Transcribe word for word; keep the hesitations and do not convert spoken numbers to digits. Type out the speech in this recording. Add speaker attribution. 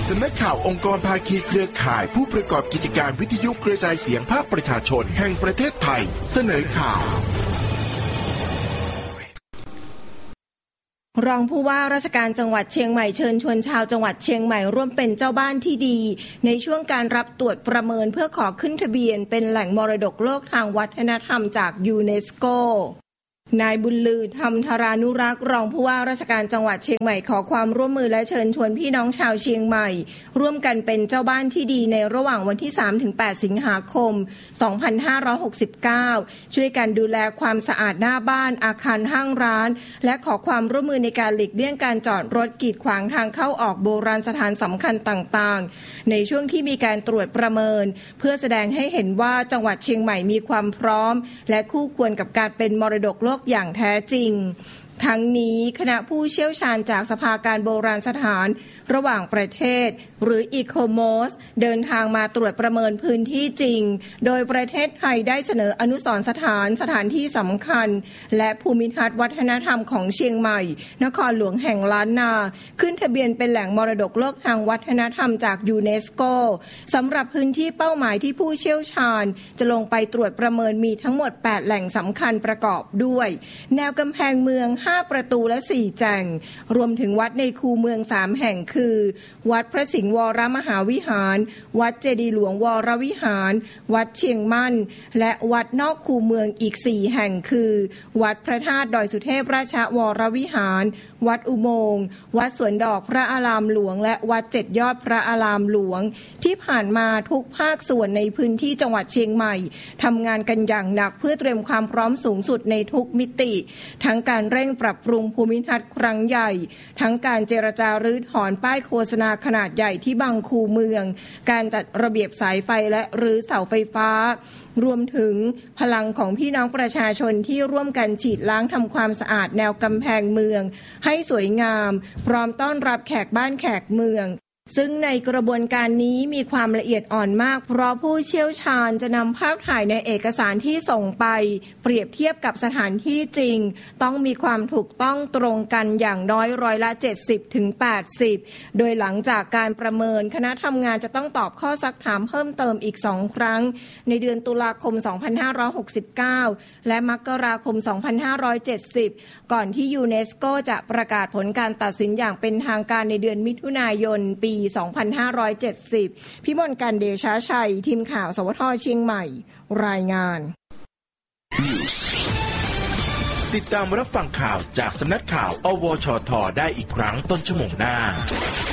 Speaker 1: สำนักข่าวองค์กรภาคีเครือข่ายผู้ประกอบกิจการวิทยุกระจายเสียงภาคประชาชนแห่งประเทศไทยเสนอข่าว
Speaker 2: รองผู้ว่าราชการจังหวัดเชียงใหม่เชิญชวนชาวจังหวัดเชียงใหม่ร่วมเป็นเจ้าบ้านที่ดีในช่วงการรับตรวจประเมินเพื่อขอขึ้นทะเบียนเป็นแหล่งมรดกโลกทางวัฒนธรรมจากยูเนสโกนายบุญลือธรรมธารานุรักษ์รองผู้ว่าราชการจังหวัดเชียงใหม่ขอความร่วมมือและเชิญชวนพี่น้องชาวเชียงใหม่ร่วมกันเป็นเจ้าบ้านที่ดีในระหว่างวันที่ สามถึงแปด สิงหาคม สองพันห้าร้อยหกสิบเก้า ช่วยกันดูแลความสะอาดหน้าบ้านอาคารห้างร้านและขอความร่วมมือในการหลีกเลี่ยงการจอดรถกีดขวางทางเข้าออกโบราณสถานสำคัญต่างๆในช่วงที่มีการตรวจประเมินเพื่อแสดงให้เห็นว่าจังหวัดเชียงใหม่มีความพร้อมและคู่ควรกับการเป็นมรดกโลกอย่างแท้จริงทั้งนี้คณะผู้เชี่ยวชาญจากสภาการโบราณสถานระหว่างประเทศหรือ อี โค โมส เดินทางมาตรวจประเมินพื้นที่จริงโดยประเทศไทยได้เสนออนุสรณ์สถานสถานที่สำคัญและภูมิทัศน์วัฒนธรรมของเชียงใหม่นครหลวงแห่งล้านนาขึ้นทะเบียนเป็นแหล่งมรดกโลกทางวัฒนธรรมจากยูเนสโกสำหรับพื้นที่เป้าหมายที่ผู้เชี่ยวชาญจะลงไปตรวจประเมินมีทั้งหมดแปดแหล่งสำคัญประกอบด้วยแนวกำแพงเมืองห้าประตูและสี่แจ่งรวมถึงวัดในคูเมืองสามแห่งคือวัดพระสิงห์วรมหาวิหารวัดเจดีย์หลวงวรวิหารวัดเชียงมั่นและวัดนอกคูเมืองอีกสี่แห่งคือวัดพระธาตุดอยสุเทพราชวรวิหารวัดอุโมงค์วัดสวนดอกพระอารามหลวงและวัดเจ็ดยอดพระอารามหลวงที่ผ่านมาทุกภาคส่วนในพื้นที่จังหวัดเชียงใหม่ทำงานกันอย่างหนักเพื่อเตรียมความพร้อมสูงสุดในทุกมิติทั้งการเร่งปรับปรุงภูมิทัศน์ครั้งใหญ่ทั้งการเจรจารื้อถอนป้ายโฆษณาขนาดใหญ่ที่บางคูเมืองการจัดระเบียบสายไฟและรื้อเสาไฟฟ้ารวมถึงพลังของพี่น้องประชาชนที่ร่วมกันฉีดล้างทำความสะอาดแนวกำแพงเมืองให้สวยงามพร้อมต้อนรับแขกบ้านแขกเมืองซึ่งในกระบวนการนี้มีความละเอียดอ่อนมากเพราะผู้เชี่ยวชาญจะนำภาพถ่ายในเอกสารที่ส่งไปเปรียบเทียบกับสถานที่จริงต้องมีความถูกต้องตรงกันอย่างน้อยร้อยละ เจ็ดสิบถึงแปดสิบ โดยหลังจากการประเมินคณะทำงานจะต้องตอบข้อซักถามเพิ่มเติมอีกสองครั้งในเดือนตุลาคม สองพันห้าร้อยหกสิบเก้า และมกราคม สองพันห้าร้อยเจ็ดสิบ ก่อนที่ยูเนสโกจะประกาศผลการตัดสินอย่างเป็นทางการในเดือนมิถุนายนปีสองพันห้าร้อยเจ็ดสิบ พิมลกันเดชาชัยทีมข่าวสวทเชียงใหม่รายงาน
Speaker 1: ติดตามรับฟังข่าวจากสำนักข่าวอวชทได้อีกครั้งต้นชั่วโมงหน้า